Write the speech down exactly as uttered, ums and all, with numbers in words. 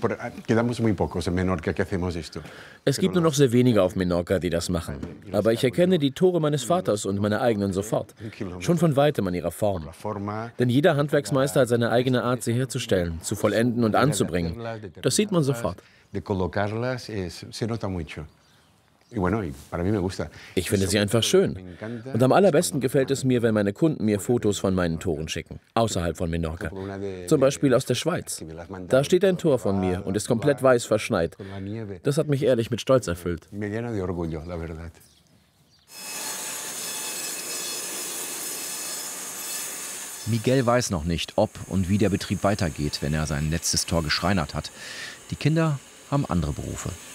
Es gibt nur noch sehr wenige auf Menorca, die das machen. Aber ich erkenne die Tore meines Vaters und meine eigenen sofort. Schon von weitem an ihrer Form. Denn jeder Handwerksmeister hat seine eigene Art, sie herzustellen, zu vollenden und anzubringen. Das sieht man sofort. Ich finde sie einfach schön. Und am allerbesten gefällt es mir, wenn meine Kunden mir Fotos von meinen Toren schicken, außerhalb von Menorca. Zum Beispiel aus der Schweiz. Da steht ein Tor von mir und ist komplett weiß verschneit. Das hat mich ehrlich mit Stolz erfüllt. Miguel weiß noch nicht, ob und wie der Betrieb weitergeht, wenn er sein letztes Tor geschreinert hat. Die Kinder haben andere Berufe.